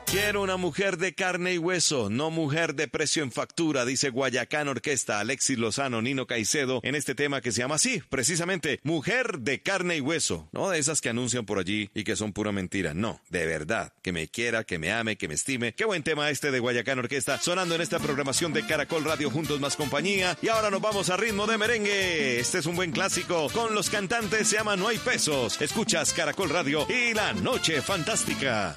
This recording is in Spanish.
Quiero una mujer de carne y hueso, no mujer de precio en factura, dice Guayacán Orquesta, Alexis Lozano, Nino Caicedo, en este tema que se llama así, precisamente, mujer de carne y hueso. No de esas que anuncian por allí y que son pura mentira, no, de verdad, que me quiera, que me ame, que me estime. Qué buen tema este de Guayacán Orquesta, sonando en esta programación de Caracol Radio Juntos Más Compañía. Y ahora nos vamos a ritmo de merengue. Este es un buen clásico, con los cantantes se llama No Hay Pesos. Escuchas Caracol Radio y La Noche Fantástica.